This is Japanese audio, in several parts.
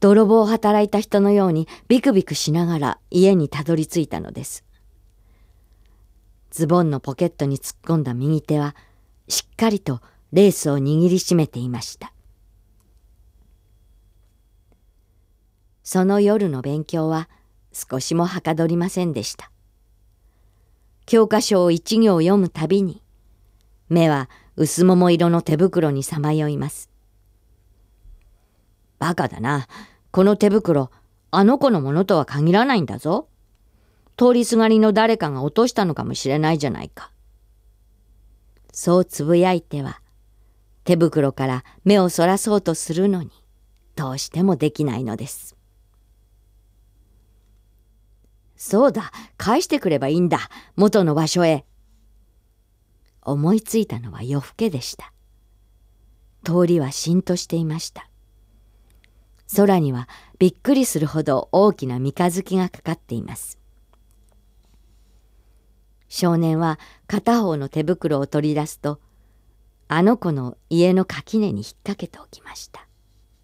泥棒を働いた人のようにビクビクしながら家にたどり着いたのです。ズボンのポケットに突っ込んだ右手はしっかりとレースを握りしめていました。その夜の勉強は少しもはかどりませんでした。教科書を一行読むたびに目は薄桃色の手袋にさまよいます。バカだな。この手袋、あの子のものとは限らないんだぞ。通りすがりの誰かが落としたのかもしれないじゃないか。そうつぶやいては、手袋から目をそらそうとするのに、どうしてもできないのです。そうだ、返してくればいいんだ。元の場所へ。思いついたのは夜更けでした。通りはしんとしていました。空にはびっくりするほど大きな三日月がかかっています。少年は片方の手袋を取り出すと、あの子の家の垣根に引っ掛けておきました。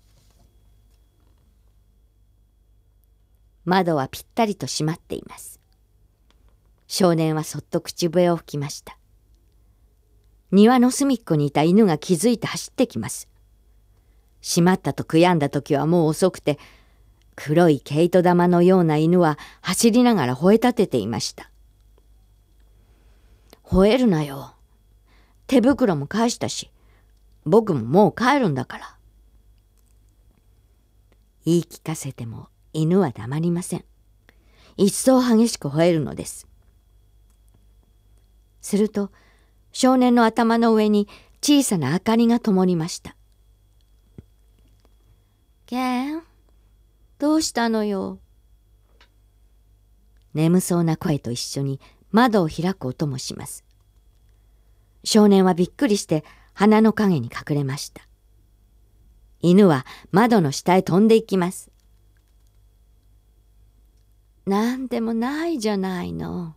窓はぴったりと閉まっています。少年はそっと口笛を吹きました。庭の隅っこにいた犬が気づいて走ってきます。しまったと悔やんだ時はもう遅くて、黒い毛糸玉のような犬は走りながら吠え立てていました。吠えるなよ。手袋も返したし、僕ももう帰るんだから。言い聞かせても犬は黙りません。一層激しく吠えるのです。すると少年の頭の上に小さな明かりが灯りました。ケン、どうしたのよ。眠そうな声と一緒に窓を開く音もします。少年はびっくりして花の陰に隠れました。犬は窓の下へ飛んでいきます。なんでもないじゃないの。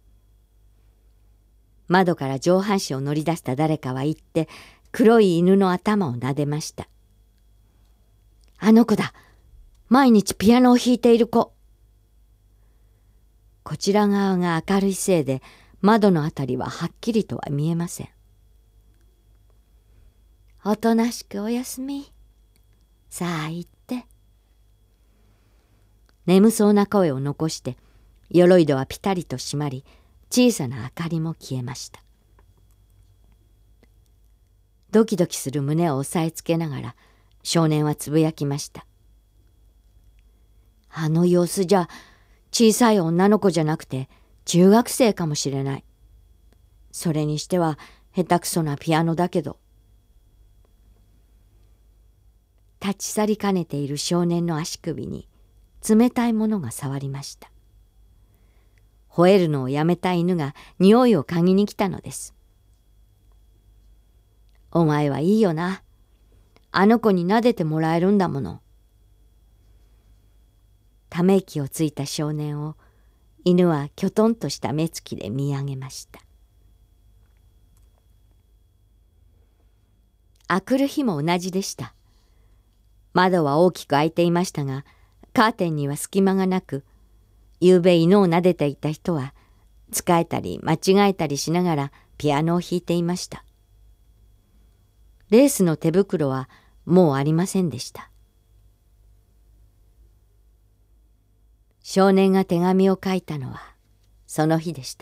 窓から上半身を乗り出した誰かは言って黒い犬の頭を撫でました。あの子だ。毎日ピアノを弾いている子。こちら側が明るいせいで窓のあたりははっきりとは見えません。おとなしくおやすみ。さあ行って。眠そうな声を残して鎧戸はピタリと閉まり、小さな明かりも消えました。ドキドキする胸を押さえつけながら少年はつぶやきました。あの様子じゃ小さい女の子じゃなくて中学生かもしれない。それにしては下手くそなピアノだけど。立ち去りかねている少年の足首に冷たいものが触りました。吠えるのをやめた犬が匂いを嗅ぎに来たのです。お前はいいよな。あの子に撫でてもらえるんだもの。ため息をついた少年を犬はきょとんとした目つきで見上げました。あくる日も同じでした。窓は大きく開いていましたが、カーテンには隙間がなく、ゆうべ犬を撫でていた人は疲れたり間違えたりしながらピアノを弾いていました。レースの手袋はもうありませんでした。少年が手紙を書いたのはその日でした。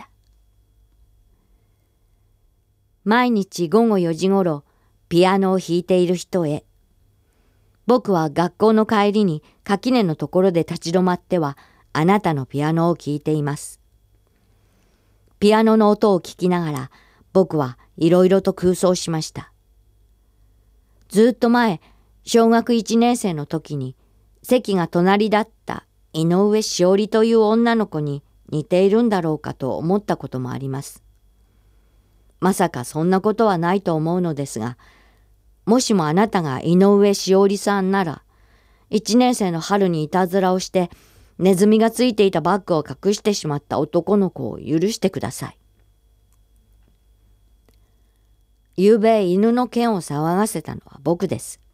毎日午後4時ごろピアノを弾いている人へ。僕は学校の帰りに垣根のところで立ち止まってはあなたのピアノを聴いています。ピアノの音を聞きながら僕はいろいろと空想しました。ずっと前、小学1年生の時に席が隣だった井上しおりという女の子に似ているんだろうかと思ったこともあります。まさかそんなことはないと思うのですが、もしもあなたが井上しおりさんなら、1年生の春にいたずらをしてネズミがついていたバッグを隠してしまった男の子を許してください。ゆうべ犬の剣を騒がせたのは僕です。